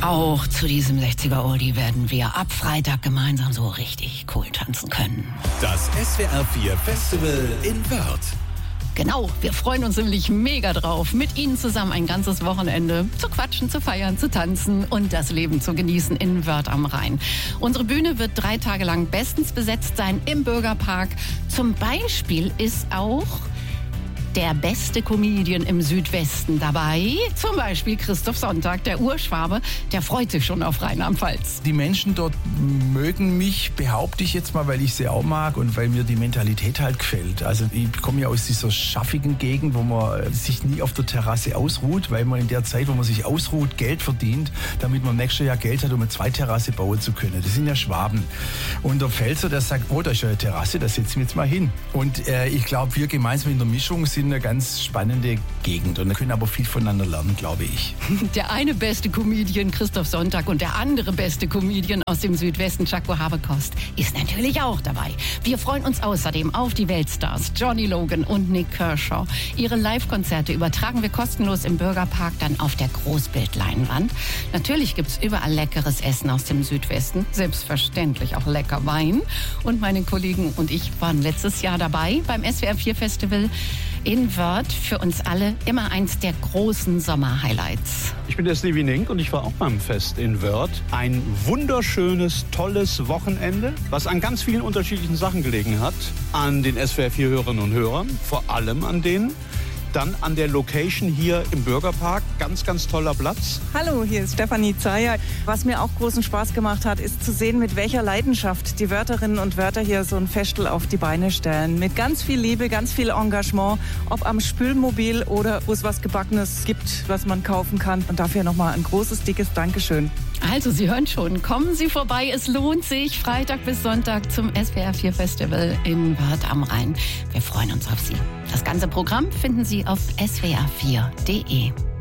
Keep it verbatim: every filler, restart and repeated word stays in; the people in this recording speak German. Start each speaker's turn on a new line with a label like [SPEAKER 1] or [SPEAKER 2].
[SPEAKER 1] Auch zu diesem sechziger-Oldie werden wir ab Freitag gemeinsam so richtig cool tanzen können.
[SPEAKER 2] Das S W R vier Festival in Wörth.
[SPEAKER 1] Genau, wir freuen uns nämlich mega drauf, mit Ihnen zusammen ein ganzes Wochenende zu quatschen, zu feiern, zu tanzen und das Leben zu genießen in Wörth am Rhein. Unsere Bühne wird drei Tage lang bestens besetzt sein im Bürgerpark. Zum Beispiel ist auch der beste Comedian im Südwesten dabei. Zum Beispiel Christoph Sonntag, der Urschwabe. Der freut sich schon auf Rheinland-Pfalz.
[SPEAKER 3] Die Menschen dort mögen mich, behaupte ich jetzt mal, weil ich sie auch mag und weil mir die Mentalität halt gefällt. Also ich komme ja aus dieser schaffigen Gegend, wo man sich nie auf der Terrasse ausruht, weil man in der Zeit, wo man sich ausruht, Geld verdient, damit man nächstes Jahr Geld hat, um eine Zweiterrasse bauen zu können. Das sind ja Schwaben. Und der Pfälzer, der sagt, oh, da ist ja eine Terrasse, da setzen wir jetzt mal hin. Und äh, ich glaube, wir gemeinsam in der Mischung sind eine ganz spannende Gegend und wir können aber viel voneinander lernen, glaube ich.
[SPEAKER 1] Der eine beste Comedian, Christoph Sonntag, und der andere beste Comedian aus dem Südwesten, Jaco Habekost, ist natürlich auch dabei. Wir freuen uns außerdem auf die Weltstars Johnny Logan und Nick Kershaw. Ihre Live-Konzerte übertragen wir kostenlos im Bürgerpark dann auf der Großbildleinwand. Natürlich gibt es überall leckeres Essen aus dem Südwesten, selbstverständlich auch lecker Wein. Und meine Kollegen und ich waren letztes Jahr dabei beim S W R vier Festival in Wörth. Für uns alle immer eins der großen Sommer-Highlights.
[SPEAKER 4] Ich bin der Stevie Nink und ich war auch beim Fest in Wörth. Ein wunderschönes, tolles Wochenende, was an ganz vielen unterschiedlichen Sachen gelegen hat. An den S W R vier Hörerinnen und Hörern, vor allem an denen. Dann an der Location hier im Bürgerpark. Ganz, ganz toller Platz.
[SPEAKER 5] Hallo, hier ist Stefanie Zeyer. Was mir auch großen Spaß gemacht hat, ist zu sehen, mit welcher Leidenschaft die Wörtherinnen und Wörther hier so ein Festel auf die Beine stellen. Mit ganz viel Liebe, ganz viel Engagement, ob am Spülmobil oder wo es was Gebackenes gibt, was man kaufen kann. Und dafür nochmal ein großes, dickes Dankeschön.
[SPEAKER 1] Also, Sie hören schon, kommen Sie vorbei. Es lohnt sich. Freitag bis Sonntag zum S W R vier Festival in Wörth am Rhein. Wir freuen uns auf Sie. Das ganze Programm finden Sie auf S W R vier Punkt de.